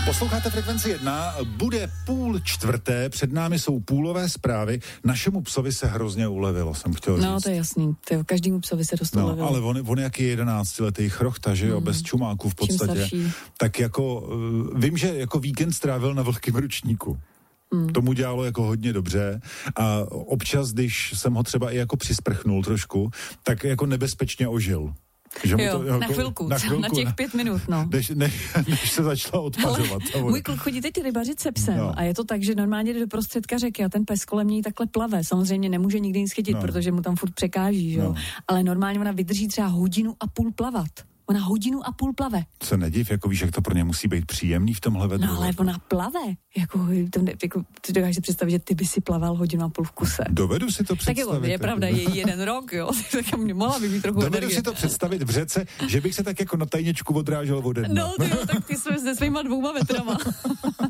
Posloucháte Frekvenci 1, bude 3:30, před námi jsou půlové zprávy. Našemu psovi se hrozně ulevilo, jsem chtěl říct. No, to je jasný, každému psovi se dost ulevilo. Ale on jaký 11letý chrochta, že jo, bez čumáku v podstatě. Tak jako, vím, že jako víkend strávil na vlhkým ručníku. Tomu dělalo jako hodně dobře a občas, když jsem ho třeba i jako přisprchnul trošku, tak jako nebezpečně ožil. Že jo, to, jako, na chvilku, na těch 5 minut, no. Než se začala odpařovat. Můj kluk chodí teď rybařit se psem a je to tak, že normálně jde do prostředka řeky a ten pes kolem něj takhle plave. Samozřejmě nemůže nikdy nic chytit, protože mu tam furt překáží, že jo. Ale normálně ona vydrží třeba 1,5 hodiny plavat. Ona 1,5 hodiny plave. Se nediv, jako víš, jak to pro ně musí být příjemný v tomhle vedru. No ale ona plave. Jako ty dokážeš představit, že ty by si plaval 1,5 hodiny v kuse. Dovedu si to představit. Tak je pravda, je 1 rok, jo. Tak mě mohla by mít trochu Dovedu energie. si to představit v řece, že bych se tak jako na tajněčku odrážel ode dna. No, tak ty jsme se svýma 2 metrama.